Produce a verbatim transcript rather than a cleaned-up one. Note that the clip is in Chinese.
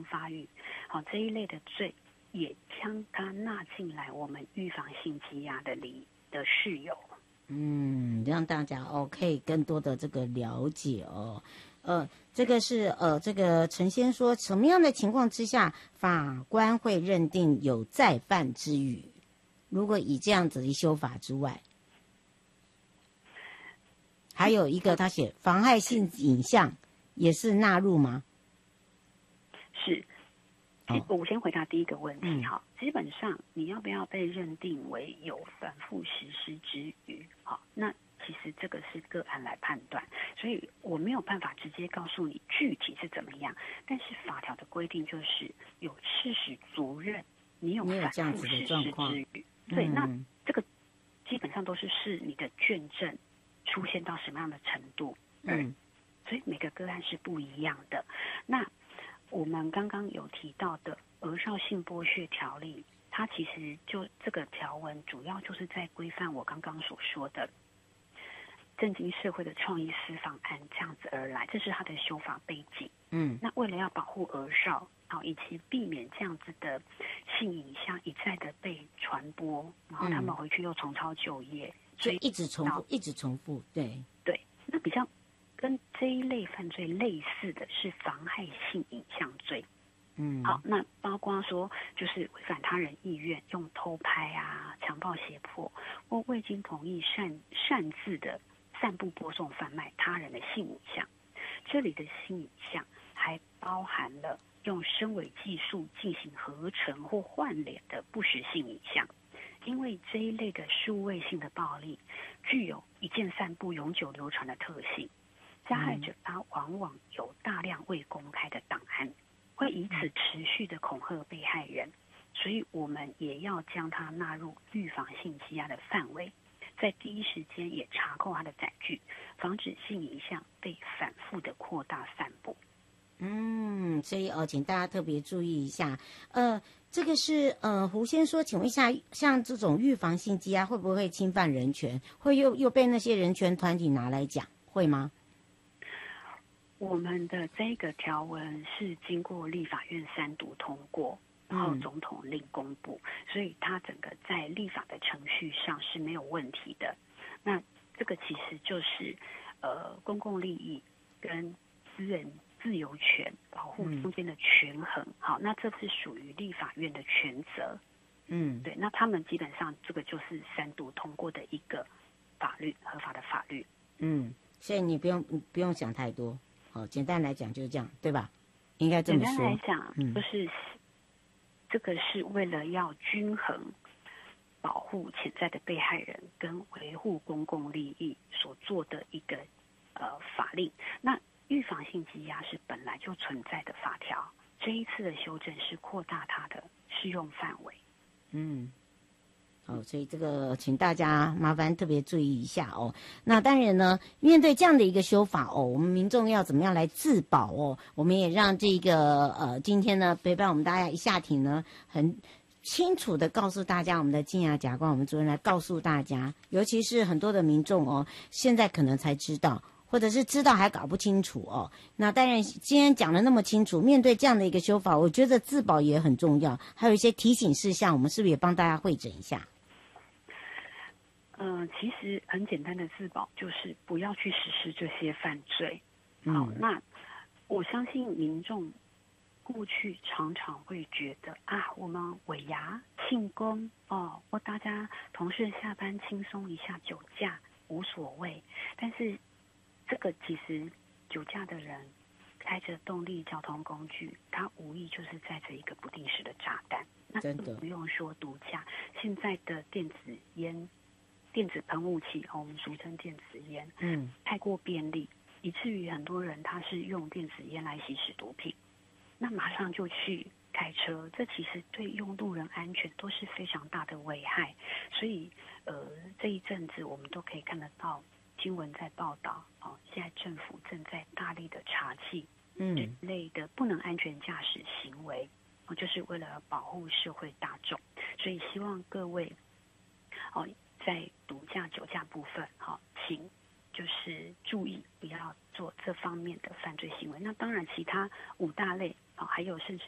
发育，好、哦、这一类的罪也将它纳进来我们预防性羁押的里的事由。 嗯，让大家哦可以更多的这个了解哦。呃，这个是呃，这个陈先说，什么样的情况之下，法官会认定有再犯之余？如果以这样子的修法之外，还有一个他写妨害性影像也是纳入吗？ 是。我先回答第一个问题哈、哦嗯，基本上你要不要被认定为有反复实施之余，好，那其实这个是个案来判断，所以我没有办法直接告诉你具体是怎么样。但是法条的规定就是有事实足认你有反复实施之余，对， 嗯、 那这个基本上都是视你的卷证出现到什么样的程度，嗯，所以每个个案是不一样的。那我们刚刚有提到的儿少性剥削条例，它其实就这个条文主要就是在规范我刚刚所说的震惊社会的创意私访案这样子而来，这是它的修法背景。 嗯， 那为了要保护儿少，好以及避免这样子的性影像一再的被传播，然后他们回去又重操旧业，嗯、 所以一直重复，一直重复，对对。那比较跟这一类犯罪类似的是妨害性影像罪。 嗯， 好，那包括说就是违反他人意愿，用偷拍啊、强暴胁迫或未经同意擅擅自的散布、播送、贩卖他人的性影像。这里的性影像还包含了用深伪技术进行合成或换脸的不实性影像。因为这一类的数位性的暴力具有一键散布、永久流传的特性。加害者他往往有大量未公开的档案，会以此持续的恐吓被害人，所以我们也要将它纳入预防性羁押的范围，在第一时间也查扣它的载具，防止性影像被反复的扩大散布。 嗯，所以哦，请大家特别注意一下。呃，这个是呃，胡先说，请问一下，像这种预防性羁押会不会侵犯人权？会又又被那些人权团体拿来讲，会吗？ 我们的这个条文是经过立法院三读通过，然后总统令公布，嗯、所以它整个在立法的程序上是没有问题的。那这个其实就是呃公共利益跟私人自由权保护中间的权衡。嗯、好，那这是属于立法院的权责。 嗯， 对，那他们基本上这个就是三读通过的一个法律，合法的法律。 嗯，所以你不用不用想太多。好，简单来讲就是这样，对吧？应该这么说。 简单来讲，嗯、就是这个是为了要均衡保护潜在的被害人跟维护公共利益所做的一个呃法令。那预防性羁押是本来就存在的法条，这一次的修正是扩大它的适用范围。 嗯。哦，所以这个请大家麻烦特别注意一下哦。那当然呢，面对这样的一个修法哦，我们民众要怎么样来自保哦？我们也让这个呃，今天呢陪伴我们大家一下庭呢，很清楚的告诉大家，我们的金牙甲官，我们主任来告诉大家，尤其是很多的民众哦，现在可能才知道，或者是知道还搞不清楚哦。那当然，今天讲的那么清楚，面对这样的一个修法，我觉得自保也很重要。还有一些提醒事项，我们是不是也帮大家汇整一下？ 嗯、呃，其实很简单的自保就是不要去实施这些犯罪。好， 嗯、 那我相信民众过去常常会觉得啊，我们尾牙庆功哦，或大家同事下班轻松一下酒驾无所谓，但是这个其实酒驾的人开着动力交通工具，他无疑就是载着一个不定时的炸弹。那不用说毒驾，现在的电子烟。电子喷雾器，我们俗称电子烟， 嗯， 太过便利，以至于很多人他是用电子烟来吸食毒品，那马上就去开车，这其实对用路人安全都是非常大的危害。所以，呃，这一阵子我们都可以看得到新闻在报道，哦，现在政府正在大力的查缉这类的不能安全驾驶行为，哦，就是为了保护社会大众。所以希望各位，哦。在毒驾、酒驾部分，好，请就是注意不要做这方面的犯罪行为。那当然，其他五大类，好，还有甚至